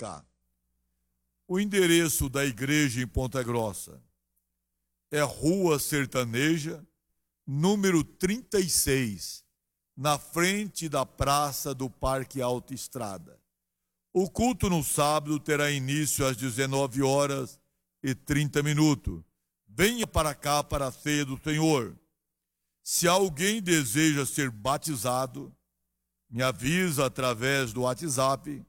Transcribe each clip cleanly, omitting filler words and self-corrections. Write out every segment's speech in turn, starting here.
cá. O endereço da igreja em Ponta Grossa é Rua Sertaneja, número 36, na frente da Praça do Parque Alta Estrada. O culto no sábado terá início às 19h30. Venha para cá para a ceia do Senhor. Se alguém deseja ser batizado, me avisa através do WhatsApp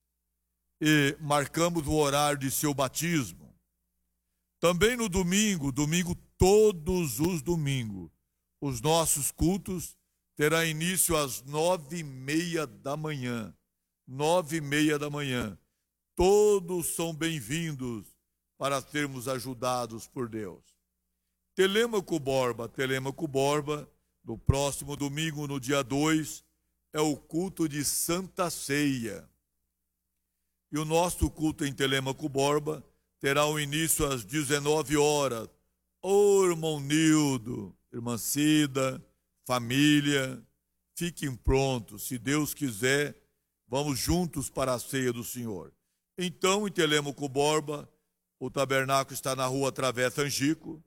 e marcamos o horário de seu batismo. Também no domingo, todos os domingos, os nossos cultos terão início às 9h30 da manhã. 9h30 da manhã. Todos são bem-vindos para sermos ajudados por Deus. Telêmaco Borba, no próximo domingo, no dia 2, é o culto de Santa Ceia. E o nosso culto em Telêmaco Borba terá o início às 19h. Ô irmão Nildo, irmã Cida, família, fiquem prontos. Se Deus quiser, vamos juntos para a ceia do Senhor. Então, em Telêmaco Borba, o tabernáculo está na rua Travessa Angico,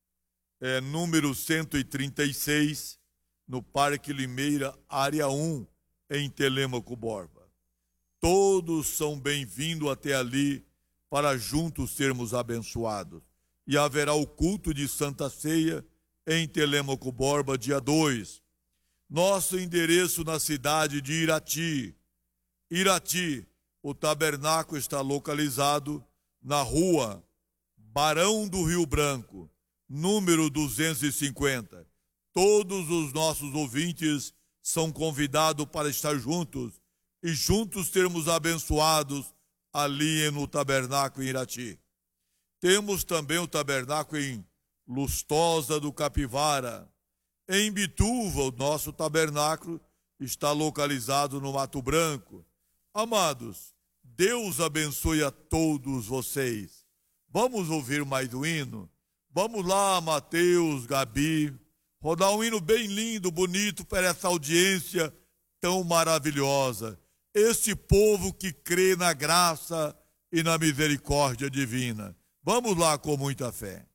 número 136, no Parque Limeira, área 1, em Telêmaco Borba. Todos são bem-vindos até ali para juntos sermos abençoados. E haverá o culto de Santa Ceia em Telêmaco Borba, dia 2. Nosso endereço na cidade de Irati. Irati, o tabernáculo está localizado na rua Barão do Rio Branco, número 250. Todos os nossos ouvintes são convidados para estar juntos e juntos sermos abençoados ali no tabernáculo em Irati. Temos também o tabernáculo em Lustosa do Capivara. Em Bituva, o nosso tabernáculo está localizado no Mato Branco. Amados, Deus abençoe a todos vocês. Vamos ouvir mais um hino? Vamos lá, Mateus, Gabi, rodar um hino bem lindo, bonito para essa audiência tão maravilhosa. Este povo que crê na graça e na misericórdia divina. Vamos lá com muita fé.